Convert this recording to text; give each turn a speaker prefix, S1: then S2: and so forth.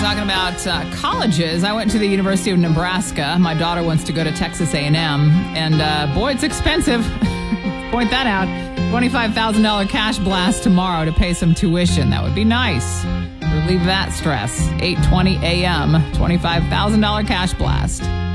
S1: talking about colleges. I went to the University of Nebraska. My daughter wants to go to Texas A&M. And boy, it's expensive. Point that out. $25,000 cash blast tomorrow to pay some tuition. That would be nice. Relieve that stress. 8:20 a.m. $25,000 cash blast.